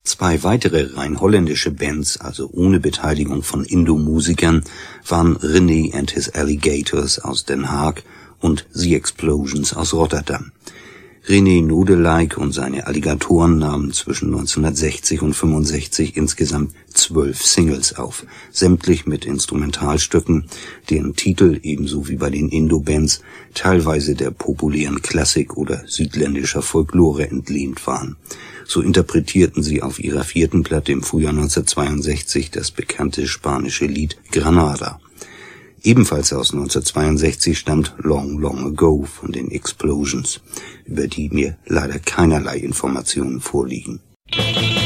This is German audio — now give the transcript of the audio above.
Zwei weitere rein holländische Bands, also ohne Beteiligung von Indo-Musikern, waren René and his Alligators aus Den Haag und The Explosions aus Rotterdam. René Nodelijk und seine Alligatoren nahmen zwischen 1960 und 65 insgesamt 12 Singles auf, sämtlich mit Instrumentalstücken, deren Titel ebenso wie bei den Indo-Bands teilweise der populären Klassik oder südländischer Folklore entlehnt waren. So interpretierten sie auf ihrer 4. Platte im Frühjahr 1962 das bekannte spanische Lied Granada. Ebenfalls aus 1962 stammt Long Long Ago von den Explosions, über die mir leider keinerlei Informationen vorliegen.